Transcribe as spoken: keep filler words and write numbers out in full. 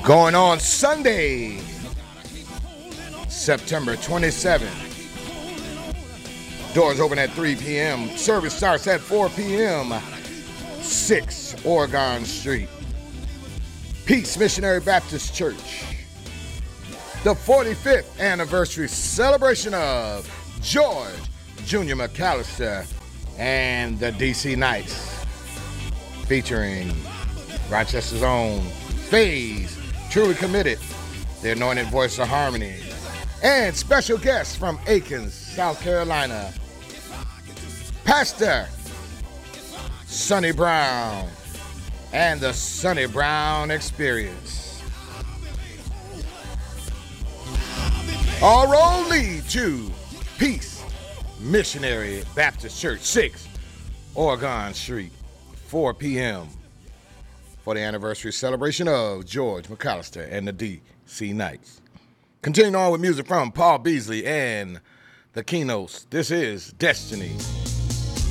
Going on Sunday, September twenty-seventh. Doors open at three p.m. Service starts at four p.m. six Oregon Street. Peace Missionary Baptist Church. The forty-fifth anniversary celebration of George Junior McAllister and the D C Knights. Featuring Rochester's own Phase, Truly Committed, the Anointed Voice of Harmony, and special guests from Aikens, South Carolina, Pastor Sonny Brown and the Sonny Brown Experience. All road lead to Peace Missionary Baptist Church, six Oregon Street, four p.m. for the anniversary celebration of George McAllister and the D C Knights. Continuing on with music from Paul Beasley and the Keynotes, this is Destiny